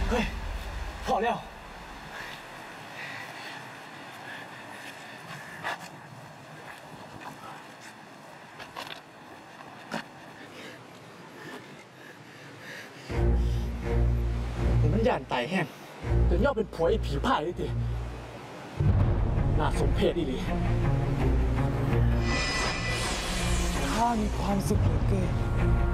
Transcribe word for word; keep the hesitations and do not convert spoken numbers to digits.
เฮ้ยพอแล้วมันย่านตายแห้งแต่ย่อเป็นผัวไอ้ผีพ่ายเลยทีน่าสมเพชอีหลีข้ามีความสุขเหลือเกิน